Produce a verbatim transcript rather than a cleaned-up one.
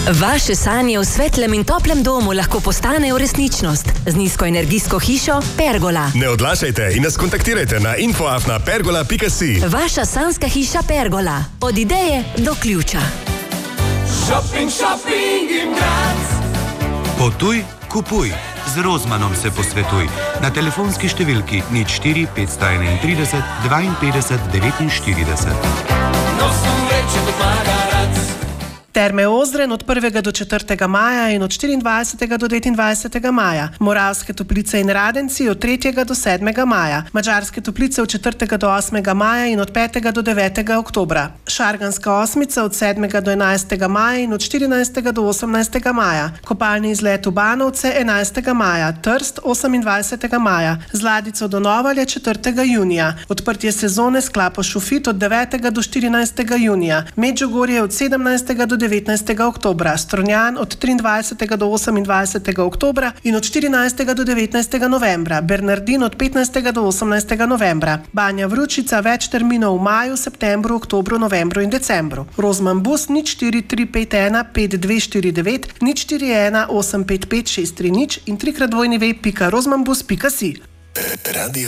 Vaše sanje v svetlem in toplem domu lahko postanejo resničnost z nizkoenergijsko hišo Pergola. Ne odlašajte in nas kontaktirajte na info afna pergola pika si. Vaša sanjska hiša Pergola. Od ideje do ključa. Shopping, shopping in Graz. Potuj, kupuj. Z Rozmanom se posvetuj. Na telefonski številki nič štiri pet trideset ena dvainpetdeset devetinštirideset. Nosom vreče do Magarac. Terme Ozren od prvega do četrtega maja in od štiriindvajsetega do devetindvajsetega maja. Moravske Toplice in Radenci od tretjega do sedmega maja. Madžarske Toplice od četrtega do osmega maja in od petega do devetega oktobra. Šarganska osmica od sedmega do enajstega maja in od štirinajstega do osemnajstega maja. Kopalni izlet v Banovce enajstega maja. Trst osemindvajsetega maja. Z Ladico do Novalja četrtega junija. Odprtje sezone s klapo Šufit od devetega do štirinajstega junija. Medžugorje od sedemnajstega do devetnajstega oktobra, Strunjan od triindvajsetega do osemindvajsetega oktobra in od štirinajstega do devetnajstega novembra, Bernardin od petnajstega do osemnajstega novembra, Banja Vručica več terminov v maju, septembru, oktobru, novembru in decembru. Rozman bus nič štiri tri pet ena pet dve štiri devet, nič štiri ena osem pet pet šest tri nič in trikrat dvojni ve pika rozmanbus pika si.